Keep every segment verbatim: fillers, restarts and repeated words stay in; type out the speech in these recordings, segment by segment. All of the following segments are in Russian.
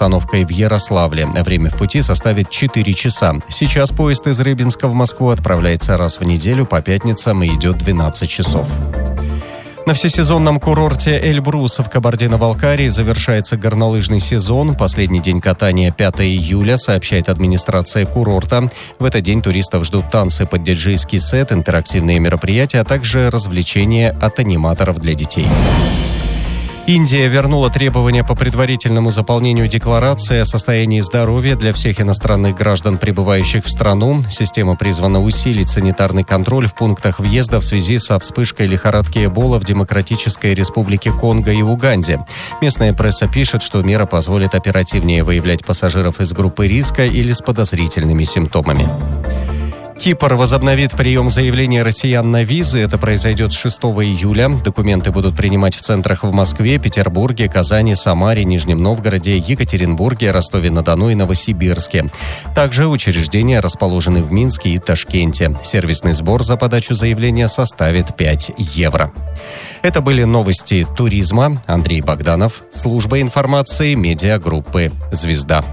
остановкой в Ярославле. Время в пути составит четыре часа. Сейчас поезд из Рыбинска в Москву отправляется раз в неделю по пятницам и идет двенадцать часов. На всесезонном курорте Эльбрус в Кабардино-Балкарии завершается горнолыжный сезон. Последний день катания пятого июля, сообщает администрация курорта. В этот день туристов ждут танцы под диджейский сет, интерактивные мероприятия, а также развлечения от аниматоров для детей. Индия вернула требования по предварительному заполнению декларации о состоянии здоровья для всех иностранных граждан, прибывающих в страну. Система призвана усилить санитарный контроль в пунктах въезда в связи со вспышкой лихорадки Эбола в Демократической Республике Конго и Уганде. Местная пресса пишет, что мера позволит оперативнее выявлять пассажиров из группы риска или с подозрительными симптомами. Кипр возобновит прием заявлений россиян на визы. Это произойдет с шестого июля. Документы будут принимать в центрах в Москве, Петербурге, Казани, Самаре, Нижнем Новгороде, Екатеринбурге, Ростове-на-Дону и Новосибирске. Также учреждения расположены в Минске и Ташкенте. Сервисный сбор за подачу заявления составит пять евро. Это были новости туризма. Андрей Богданов, служба информации медиагруппы «Звезда».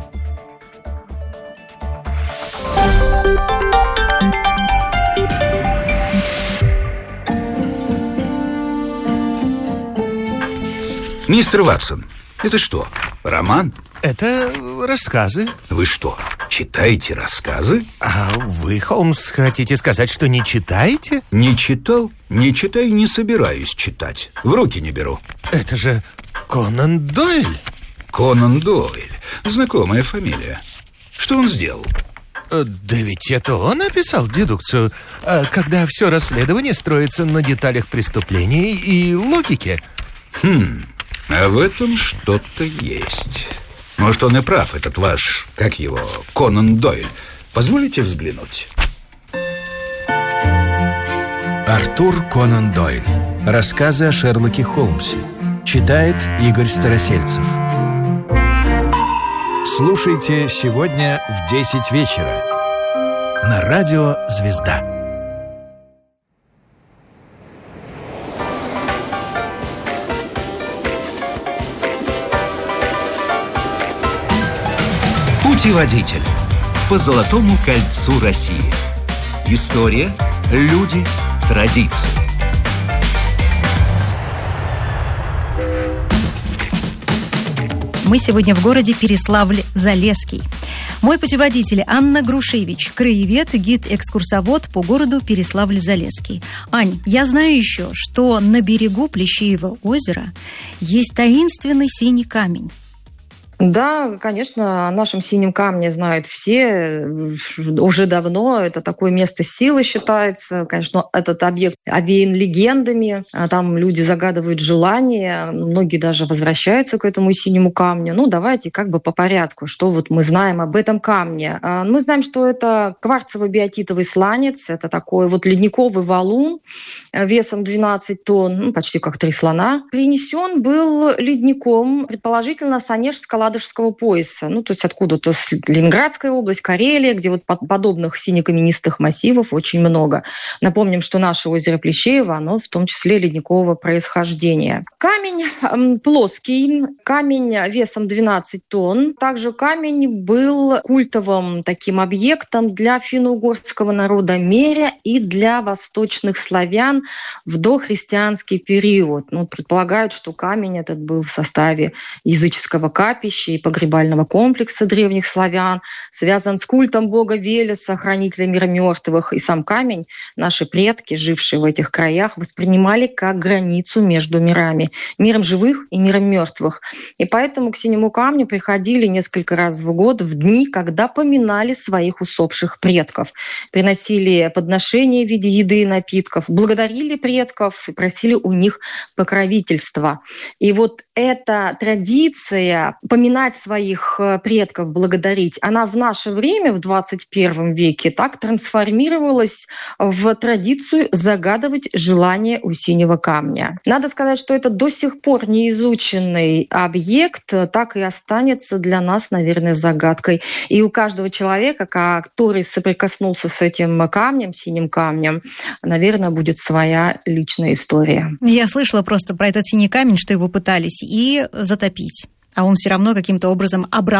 Мистер Ватсон, это что, роман? Это рассказы. Вы что, читаете рассказы? А вы, Холмс, хотите сказать, что не читаете? Не читал, не читаю, не собираюсь читать. В руки не беру. Это же Конан Дойль. Конан Дойль, знакомая фамилия. Что он сделал? Да ведь это он написал дедукцию, когда все расследование строится на деталях преступления и логике. Хм... А в этом что-то есть. Может, он и прав, этот ваш, как его, Конан Дойль. Позволите взглянуть? Артур Конан Дойль. Рассказы о Шерлоке Холмсе. Читает Игорь Старосельцев. Слушайте сегодня в десять вечера на радио «Звезда». Путеводитель по Золотому кольцу России. История, люди, традиции. Мы сегодня в городе Переславль-Залесский. Мой путеводитель Анна Грушевич, краевед, гид-экскурсовод по городу Переславль-Залесский. Ань, я знаю еще, что на берегу Плещеева озера есть таинственный синий камень. Да, конечно, о нашем синем камне знают все уже давно. Это такое место силы считается. Конечно, этот объект овеян легендами. Там люди загадывают желания. Многие даже возвращаются к этому синему камню. Ну, давайте как бы по порядку. Что вот мы знаем об этом камне? Мы знаем, что это кварцево-биотитовый сланец. Это такой вот ледниковый валун весом двенадцать тонн, ну, почти как три слона. Принесен был ледником, предположительно, с Онежско-Ладожского пояса, ну, то есть откуда-то с Ленинградская область, Карелия, где вот подобных синекаменистых массивов очень много. Напомним, что наше озеро Плещеево, оно в том числе ледникового происхождения. Камень э, плоский, камень весом двенадцать тонн. Также камень был культовым таким объектом для финно-угорского народа Меря и для восточных славян в дохристианский период. Ну, предполагают, что камень этот был в составе языческого капища и погребального комплекса древних славян, связан с культом бога Велеса, хранителя мира мертвых. И сам камень наши предки, жившие в этих краях, воспринимали как границу между мирами, миром живых и миром мертвых. И поэтому к синему камню приходили несколько раз в год в дни, когда поминали своих усопших предков, приносили подношения в виде еды и напитков, благодарили предков и просили у них покровительства. И вот эта традиция поминать своих предков, благодарить, она в наше время, в двадцать первом веке, так трансформировалась в традицию загадывать желание у синего камня. Надо сказать, что это до сих пор неизученный объект, так и останется для нас, наверное, загадкой. И у каждого человека, который соприкоснулся с этим камнем, синим камнем, наверное, будет своя личная история. Я слышала просто про этот синий камень, что его пытались и затопить. А он все равно каким-то образом обратно